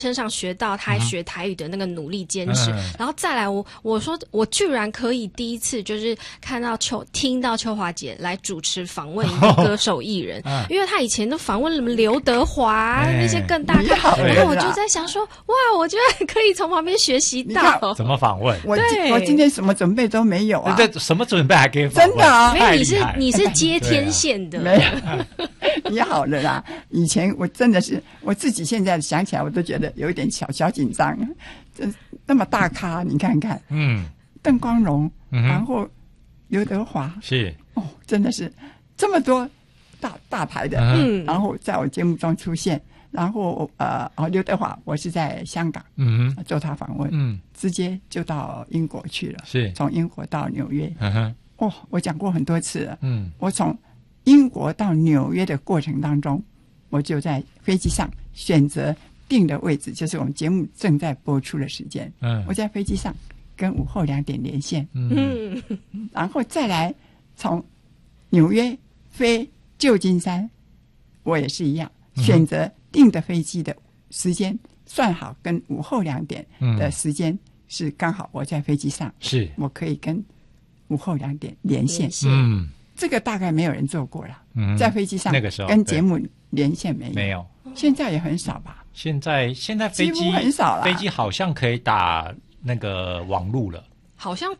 身上学到他学台语的那个努力坚持，然后再来我说我居然可以第一次就是听到秋华姐来主持访问一个歌手艺人，因为他以前都访问什么刘德华那些更大咖，然后我就在想说哇，我居然可以从旁边学习到怎么访问。 我今天什么准备都没有啊， 对，什么准备还可以访问， 真的啊， 没有，你是接天线的， 没有，你好了啦。以前我真的是我自己现在想起来我都觉得有一点小紧张，那么大咖，你看看，邓光荣，然后刘德华， 是真的是这么多大牌的，然后在我节目中出现，然后刘德华，我是在香港，做他访问，直接就到英国去了， 是从英国到纽约，我讲过很多次了，我从英国到纽约的过程当中，我就在飞机上选择定的位置，就是我们节目正在播出的时间。我在飞机上跟午后2点连线，然后再来从纽约飞旧金山，我也是一样，选择定的飞机的时间算好，跟午后2点的时间是刚好我在飞机上， 是我可以跟午后2点连线。这个大概没有人做过了，在飞机上那个时候跟节目连线没有，现在也很少吧？ 现在飞机几乎很少了， 飞机好像可以打那个网路了， 好像